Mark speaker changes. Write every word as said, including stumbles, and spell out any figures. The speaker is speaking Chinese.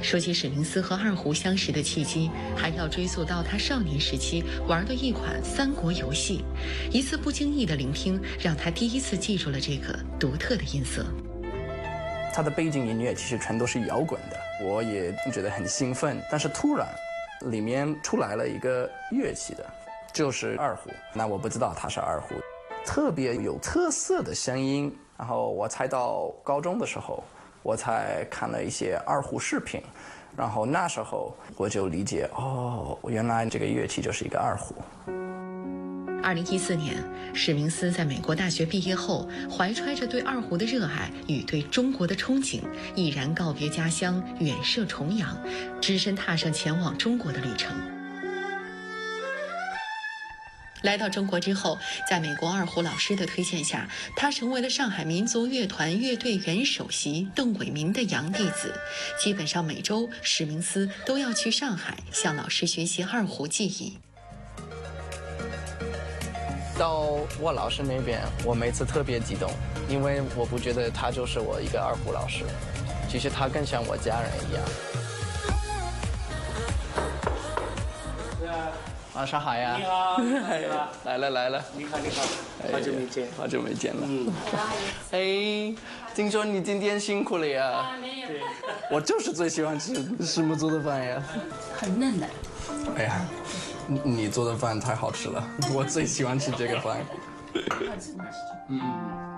Speaker 1: 说起史明斯和二胡相识的契机，还要追溯到他少年时期玩的一款三国游戏。一次不经意的聆听，让他第一次记住了这个独特的音色。
Speaker 2: 他的背景音乐其实全都是摇滚的，我也觉得很兴奋。但是突然，里面出来了一个乐器的，就是二胡。那我不知道它是二胡，特别有特色的声音。然后我才到高中的时候，我才看了一些二胡视频，然后那时候我就理解，哦，原来这个乐器就是一个二胡。
Speaker 1: 二零一四年，史明斯在美国大学毕业后，怀揣着对二胡的热爱与对中国的憧憬，毅然告别家乡，远涉重洋，只身踏上前往中国的旅程。来到中国之后，在美国二胡老师的推荐下，他成为了上海民族乐团乐队原首席邓伟民的洋弟子。基本上每周，史明斯都要去上海向老师学习二胡技艺。
Speaker 2: 到我老师那边，我每次特别激动，因为我不觉得他就是我一个二胡老师，其实他更像我家人一样。晚上好呀！
Speaker 3: 你好，你好，
Speaker 2: 来了来了！
Speaker 3: 你好你好，好久没见，
Speaker 2: 好久没见了。
Speaker 3: 嗯，
Speaker 2: 哎，听说你今天辛苦了呀？
Speaker 4: 啊，没有。
Speaker 2: 我就是最喜欢吃师母做的饭呀。
Speaker 4: 很嫩的。
Speaker 2: 哎呀，你你做的饭太好吃了，我最喜欢吃这个饭。
Speaker 4: 嗯。